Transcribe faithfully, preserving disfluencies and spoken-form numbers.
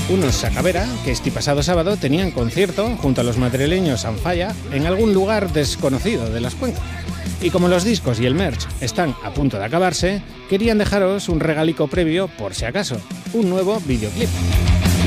unos Sacavera que este pasado sábado tenían concierto junto a los madrileños Sanfalla en algún lugar desconocido de las Cuencas. Y como los discos y el merch están a punto de acabarse, querían dejaros un regalico previo por si acaso, un nuevo videoclip.